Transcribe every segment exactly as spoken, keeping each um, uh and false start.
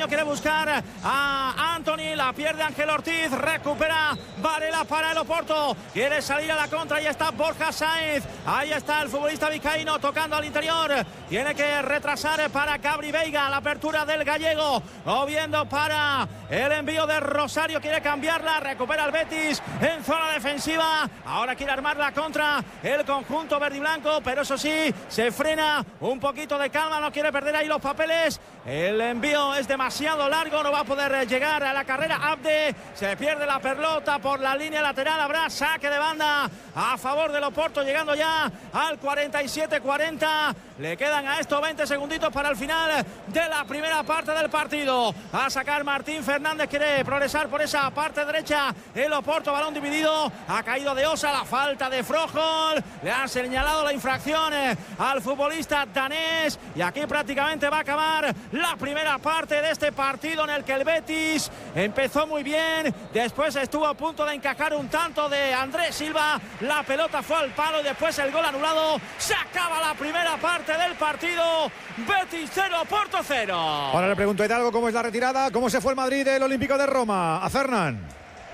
Antonio quiere buscar a Anthony, la pierde Ángel Ortiz, recupera Varela para el Oporto, quiere salir a la contra, y está Borja Sainz, ahí está el futbolista vizcaíno tocando al interior, tiene que retrasar para Gabri Veiga, la apertura del gallego, moviendo para el envío de Rosario, quiere cambiarla, recupera el Betis en zona defensiva, ahora quiere armar la contra el conjunto verde y blanco, pero eso sí, se frena, un poquito de calma, no quiere perder ahí los papeles, el envío es demasiado largo, no va a poder llegar a la carrera Abde, se pierde la pelota por la línea lateral, habrá saque de banda a favor del Oporto, llegando ya al cuarenta y siete cuarenta, le quedan a esto veinte segunditos para el final de la primera parte del partido, a sacar Martín Fernández, quiere progresar por esa parte derecha, el Oporto, balón dividido, ha caído de Osa, la falta de Froholt, le han señalado la infracción al futbolista danés, y aquí prácticamente va a acabar la primera parte de este partido en el que el Betis empezó muy bien, después estuvo a punto de encajar un tanto de Andrés Silva, la pelota fue al palo y después el gol anulado, se acaba la primera parte del partido, Betis cero, Oporto cero. Ahora le pregunto a Hidalgo cómo es la retirada, cómo se fue el Madrid del Olímpico de Roma. A Fernán.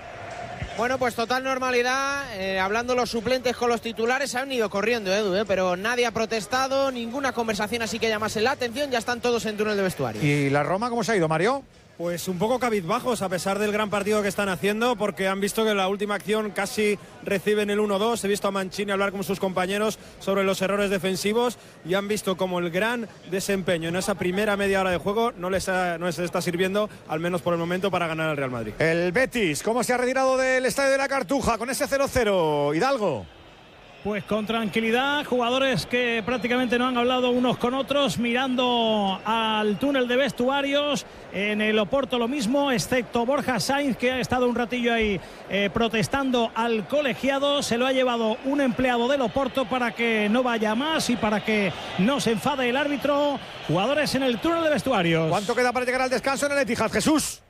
Bueno, pues total normalidad, eh, hablando los suplentes con los titulares, han ido corriendo, Edu, eh, pero nadie ha protestado, ninguna conversación así que llamase la atención, ya están todos en túnel de vestuario. ¿Y la Roma cómo se ha ido, Mario? Pues un poco cabizbajos a pesar del gran partido que están haciendo, porque han visto que en la última acción casi reciben el uno dos. He visto a Mancini hablar con sus compañeros sobre los errores defensivos y han visto como el gran desempeño en esa primera media hora de juego no les, ha, no les está sirviendo, al menos por el momento, para ganar al Real Madrid. El Betis, ¿cómo se ha retirado del Estadio de la Cartuja con ese cero cero? Hidalgo. Pues con tranquilidad, jugadores que prácticamente no han hablado unos con otros, mirando al túnel de vestuarios. En el Oporto lo mismo, excepto Borja Sainz, que ha estado un ratillo ahí eh, protestando al colegiado. Se lo ha llevado un empleado del Oporto para que no vaya más y para que no se enfade el árbitro. Jugadores en el túnel de vestuarios. ¿Cuánto queda para llegar al descanso en el Etihad, Jesús?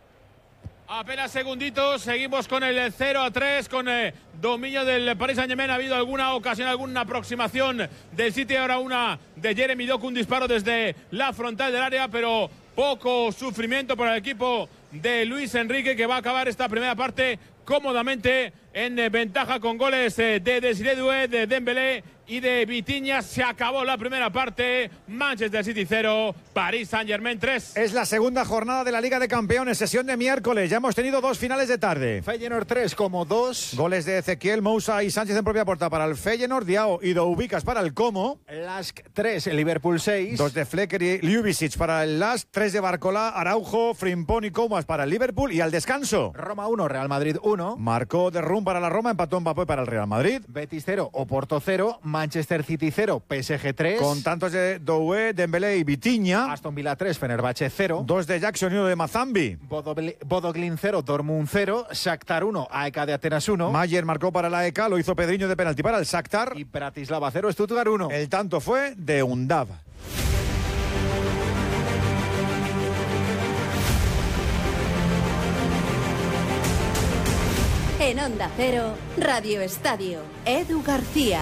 Apenas segunditos, seguimos con el cero a tres, con eh, dominio del Paris Saint-Germain. Ha habido alguna ocasión, alguna aproximación del City, ahora una de Jeremy Doku, un disparo desde la frontal del área, pero poco sufrimiento para el equipo de Luis Enrique, que va a acabar esta primera parte cómodamente en eh, ventaja con goles eh, de Desiré Doué, de Dembélé y de Vitinha. Se acabó la primera parte. Manchester City cero, Paris Saint-Germain tres. Es la segunda jornada de la Liga de Campeones, sesión de miércoles. Ya hemos tenido dos finales de tarde. Feyenoord tres como dos. Goles de Ezequiel, Moussa y Sánchez en propia puerta para el Feyenoord, Diao y Doubicas para el Como. Lask tres, el Liverpool seis. Dos de Flecker y Ljubicic para el Lask. Tres de Barcola, Araujo, Frimpong y Comas para el Liverpool. Y al descanso, Roma uno, Real Madrid uno. Marcó de Rum para la Roma, empató Mbappé para el Real Madrid. Betis cero, Oporto cero. Manchester City cero, P S G tres. Con tantos de Doué, Dembélé y Vitinha. Aston Villa tres, Fenerbahce cero. Dos de Jackson y uno de Mazambi. Bodoglin cero, Dortmund cero. Shakhtar uno, A E K de Atenas uno. Mayer marcó para la A E K, lo hizo Pedriño de penalti para el Shakhtar. Y Bratislava cero, Stuttgart uno. El tanto fue de Undav. En Onda Cero, Radio Estadio, Edu García.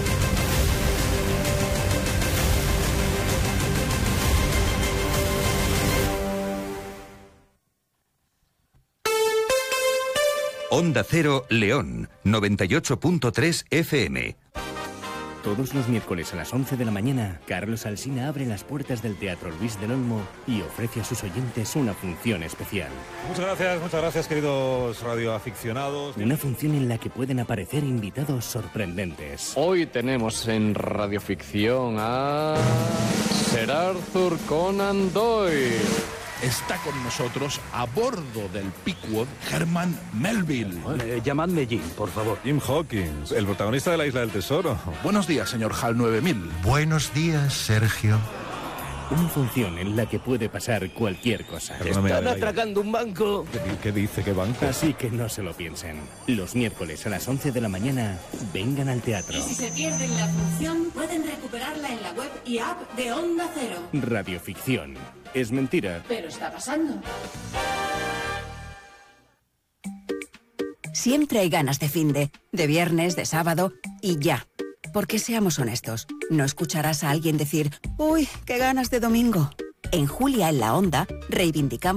Onda Cero, León, noventa y ocho punto tres F M. Todos los miércoles a las once de la mañana, Carlos Alsina abre las puertas del Teatro Luis del Olmo y ofrece a sus oyentes una función especial. Muchas gracias, muchas gracias, queridos radioaficionados. Una función en la que pueden aparecer invitados sorprendentes. Hoy tenemos en radioficción a Sir Arthur Conan Doyle. Está con nosotros, a bordo del Pickwood, Herman Melville. Eh, llamadme Jim, por favor. Jim Hawkins, el protagonista de La Isla del Tesoro. Buenos días, señor Hal nueve mil. Buenos días, Sergio. Una función en la que puede pasar cualquier cosa. Están atracando un banco. ¿Qué, qué dice? ¿Qué banco? Así que no se lo piensen. Los miércoles a las once de la mañana, vengan al teatro. Y si se pierden la función, pueden recuperarla en la web y app de Onda Cero. Radioficción. Es mentira. Pero está pasando. Siempre hay ganas de finde, de viernes, de sábado y ya. Porque seamos honestos, no escucharás a alguien decir, uy, qué ganas de domingo. En Julia en la Onda reivindicamos